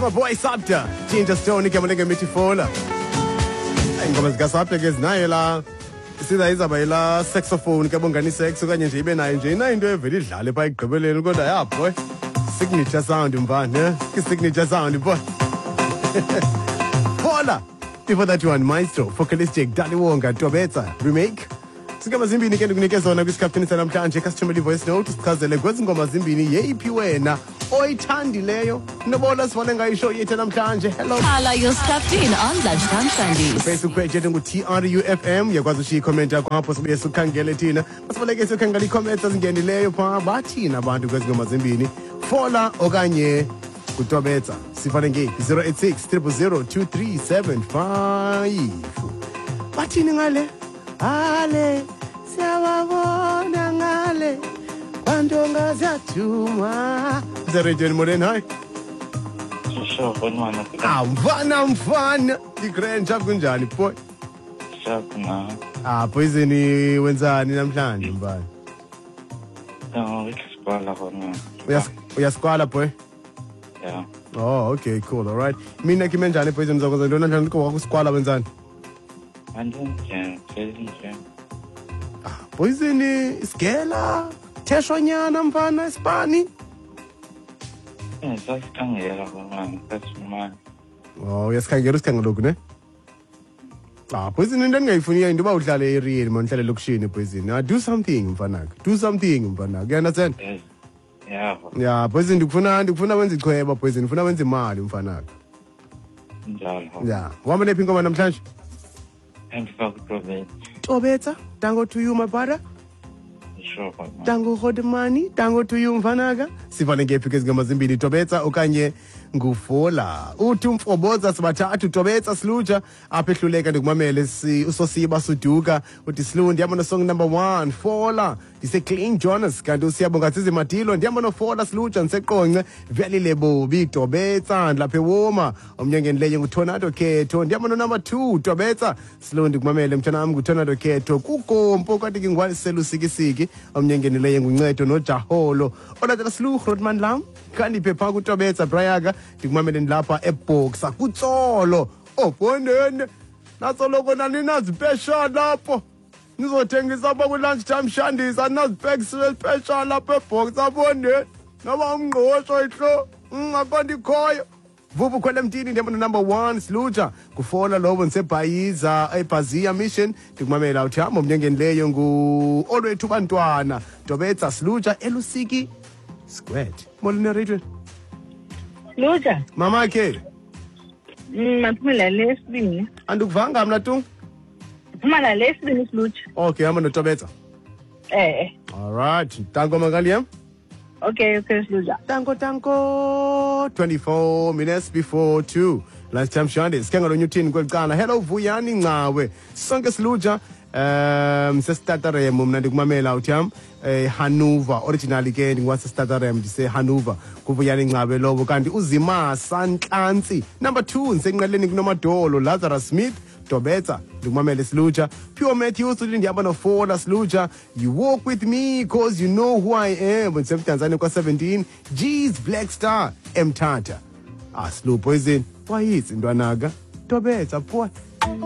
my boy Sabta. Ginger Stone, igama lenge mithi Fola. Ingoma zika Sabta ke zinayo la. Sida izaba saxophone ke bongani sax okanye nje ibe nayo nje into evela idlale pha igqibeleni kodwa ya boy. Signature sound mvana. Signature sound boy. Fola. Before that one, Maestro, Focalistic, Dali Wonga, Tobeta, Remake. Sigama zimbini ke ndikunike zona kwisikhaftini sanamhlanje customary voice note sichazele kwezi ngoma zimbini yeyiphi wena oyithandileyo nobola sivale ngayisho yethu namhlanje. Hello Hala your Skaftin on Lunchtime Sundays. Facebook page yethu ngu-TRUFM yakwazi ushiya ikhomenti yakho ngapho sibuye sikhangele thina basibaleke sikhangela ikhomenti ezingenileyo phaa bathina abantu kwezi ngoma zimbini Fola okanye kutobetsa sifane ngephi 086 000 2375 bathini ngale ale siyababona ngale bantonga ziyathuma zerejeni moreni hayi Sure, bonwana. mfana ikrenja kunjani boy Sharp na. Poison wenzani namhlanje mbani Isikole khona. Uyasikwala boy Yeah. Oh okay cool all right mina kimenjani poison zokwenza ntona njani ko wakusikwala wenzani Andinje. Poison isigela theshonyana mfana Spani Sasikhangela khona. Sasimani. Oh uyasikhangela usikhangela lokhu ne Poison into endingayifuniyo into uba udlale eriyeni manihlale lokushini poison do something mfanaka you understand Yes. Yeah. Yeah poison ndikufuna wenza ichweba poison ndifuna wenza imali mfanaka Njalo. yeah wama lephi ingoma namhlanje Tobetsa tango to you my brother Sure. tango hodmani tango to you mfanaka sivale ngephi ke izingoma zimbini Tobetsa okanye nguFola uthi umfoboza sibathathu Tobetsa Sluja apha ehluleka ndikumamele usosiba suduka uthi Slu ndihamba no song number 1 Fola ndise Clean Jonas kanti usiyabonga sizimadilo ndihamba no Fola Sluja ndiseqonce vele lebobi Tobetsa lapha ewoma omnyangeni leyo nguTornado Khetho ndihamba no number 2 Tobetsa Slu ndikumamele mtshana wami nguTornado Khetho kukompo kanti ke ngwani selusikisiki omnyangeni leyo nguncedo noJaholo olatela Slu Grootman lam kanti phepha kuTobetsa Brayaga ndikumamele lapha eboxa kutsolo obondene nasoloko naninazi special lapho nizothengisa apha ku lunchtime shandisa nazi packs special lapha ebox abondene noma umngqosho ihlo ngaqondi khoyo vuvu khwele emtini ndiyabona number 1 Sluja kufola lobo nisebhayiza ebhazia mission ndikumamela uthi hamba omnyangeni leyo ngu olwethu bantwana Tobetsa Sluja elusiki squared molina radio Luja. Mama ke. Maphumela lesibini. Andukuvanga mna tu? Maphumela lesibini Luja. Okay, hamba noTobetsa. All right. Tango Mangaliam. Okay, Luja. Tango 24 minutes before 2. Last time Shande sikenga lo nyuthini kwelicala. Hello Vuyani Ncawe. Sonke Sluja sesitatarem mna ndikumamela utham Hanover originally ke ndingwasesitatarem ndise Hanover kuvuyani Ncawe lobo kanti uzima Sanhlansi number 2 ngisenqeleni kunomadolo Lazarus Smith Tobetsa ndikumamela Sluja Pure Matthews uthi ndihamba no Fola Sluja you walk with me cause you know who I am when Tanzania kwa 17 G's Black Star Mthatha Slu Poison why is intwanaga Tobetsa boy